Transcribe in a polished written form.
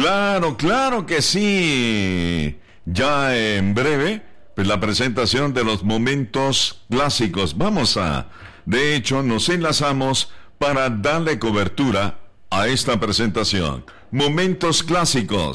Claro, claro que sí. Ya en breve, pues la presentación de los momentos clásicos. De hecho, nos enlazamos para darle cobertura a esta presentación. Momentos clásicos.